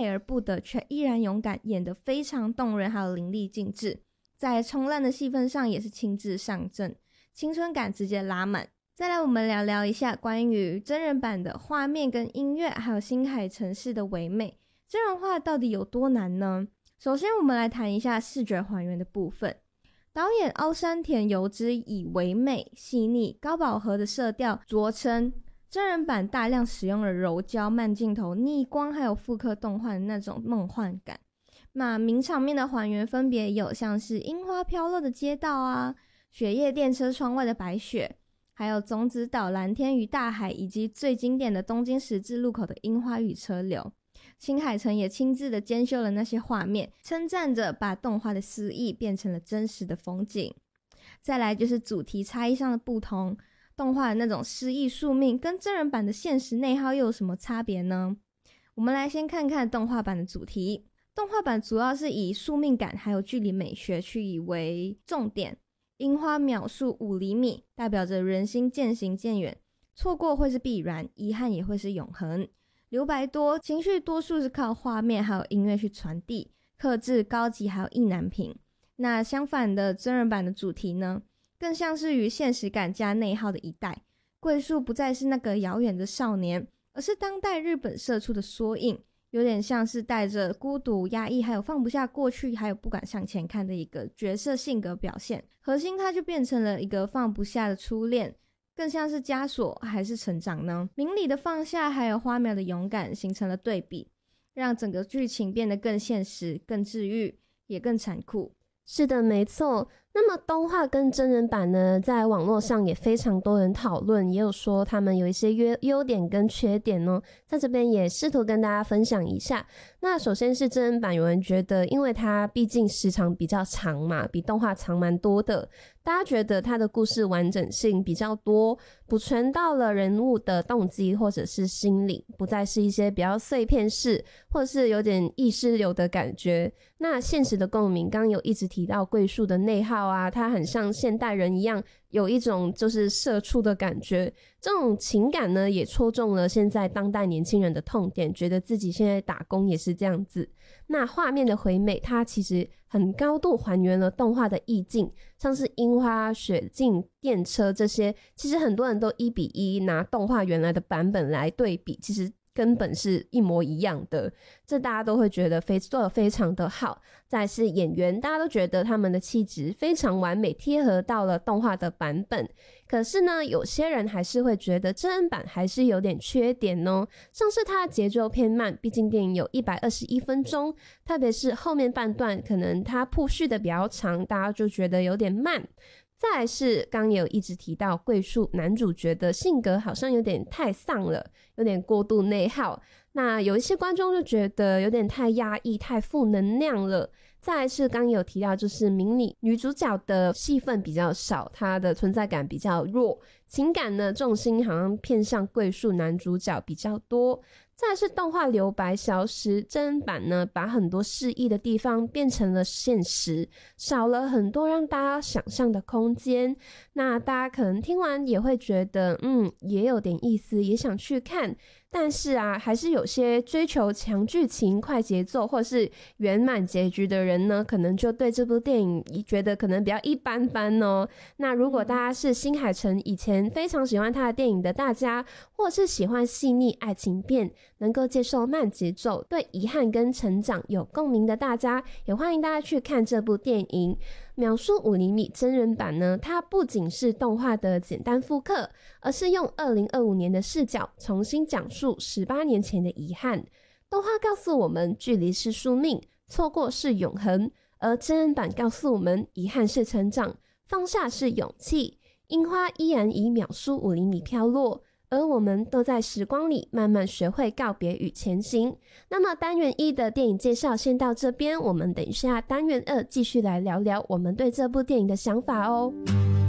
而不得，却依然勇敢，演得非常动人，还有淋漓尽致。在冲浪的戏份上也是亲自上阵，青春感直接拉满。再来我们聊一下关于真人版的画面跟音乐，还有星海城市的唯美。真人化到底有多难呢？首先我们来谈一下视觉还原的部分。导演凹山田由之以唯美、细腻、高饱和的色调着称，真人版大量使用了柔焦、慢镜头、逆光还有复刻动画的那种梦幻感。那名场面的还原分别有像是樱花飘落的街道啊，雪夜电车窗外的白雪，还有种子岛蓝天与大海，以及最经典的东京十字路口的樱花与车流。新海诚也亲自的监修了那些画面，称赞着把动画的诗意变成了真实的风景。再来就是主题差异上的不同，动画的那种诗意宿命跟真人版的现实内耗又有什么差别呢？我们来先看看动画版的主题。动画版主要是以宿命感还有距离美学去以为重点，樱花秒速5厘米，代表着人心渐行渐远，错过会是必然，遗憾也会是永恒。留白多，情绪多数是靠画面还有音乐去传递，克制、高级还有意难平。那相反的真人版的主题呢，更像是与现实感加内耗的一代。桂树不再是那个遥远的少年，而是当代日本社畜的缩影，有点像是带着孤独、压抑还有放不下过去还有不敢向前看的一个角色性格表现。核心它就变成了一个放不下的初恋，更像是枷锁还是成长呢？明理的放下还有花苗的勇敢形成了对比，让整个剧情变得更现实、更治愈，也更残酷。 是的，没错。那么动画跟真人版呢，在网络上也非常多人讨论，也有说他们有一些优点跟缺点哦，在这边也试图跟大家分享一下。那首先是真人版，有人觉得因为它毕竟时长比较长嘛，比动画长蛮多的，大家觉得它的故事完整性比较多，补全到了人物的动机或者是心理，不再是一些比较碎片式或者是有点意识流的感觉。那现实的共鸣，刚刚有一直提到桂树的内耗啊，他很像现代人一样，有一种就是社畜的感觉。这种情感呢，也戳中了现在当代年轻人的痛点，觉得自己现在打工也是这样子。那画面的回美，它其实很高度还原了动画的意境，像是樱花、雪镜、电车这些，其实很多人都1:1拿动画原来的版本来对比，其实根本是一模一样的，这大家都会觉得做得非常的好。再来是演员，大家都觉得他们的气质非常完美，贴合到了动画的版本。可是呢，有些人还是会觉得真人版还是有点缺点哦，像是它的节奏偏慢，毕竟电影有121分钟，特别是后面半段可能它铺叙的比较长，大家就觉得有点慢。再来是刚也有一直提到桂树男主角的性格好像有点太丧了，有点过度内耗，那有一些观众就觉得有点太压抑、太负能量了。再来是刚有提到就是明理女主角的戏份比较少，她的存在感比较弱，情感呢重心好像偏向桂树男主角比较多。再来是动画留白消失，真人版呢把很多示意的地方变成了现实，少了很多让大家想象的空间。那大家可能听完也会觉得也有点意思，也想去看，但是啊还是有些追求强剧情、快节奏或是圆满结局的人呢，可能就对这部电影觉得可能比较一般般哦。那如果大家是新海诚以前非常喜欢他的电影的大家，或是喜欢细腻爱情片，能够接受慢节奏，对遗憾跟成长有共鸣的大家，也欢迎大家去看这部电影。秒速5厘米真人版呢，它不仅是动画的简单复刻，而是用2025年的视角重新讲述18年前的遗憾。动画告诉我们距离是宿命，错过是永恒，而真人版告诉我们遗憾是成长，放下是勇气。樱花依然以秒速5厘米飘落，而我们都在时光里慢慢学会告别与前行。那么单元1的电影介绍先到这边，我们等一下单元2继续来聊聊我们对这部电影的想法哦。